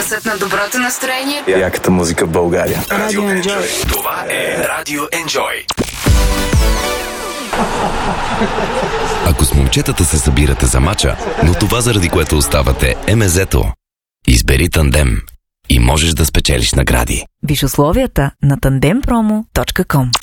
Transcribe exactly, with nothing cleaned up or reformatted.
Гласът на доброто настроение. Яката музика в България. Радио Enjoy. Това е Радио Enjoy. Ако с момчетата се събирате за мача, но това заради което оставате е мезето, избери Тандем и можеш да спечелиш награди. Виж условията на тандем промо точка ком.